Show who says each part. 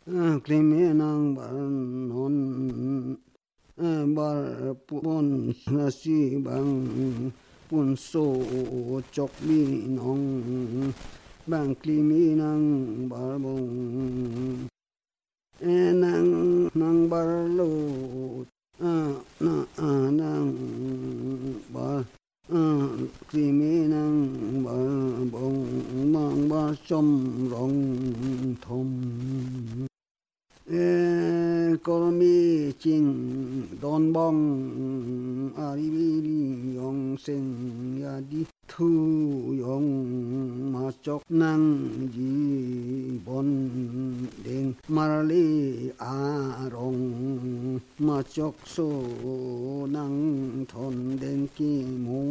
Speaker 1: klimi nang bar non bar pun nasi bang pun so chok bi nong bang klimi nang bar bong nang bar lo nang bar klimi nang bar bong mang bar chom rong thom Colomi ching don bong ari bi yong seng ya di thu yong ma chok nang ji bon deng marli a rong ma chok so nang thon deng ki mu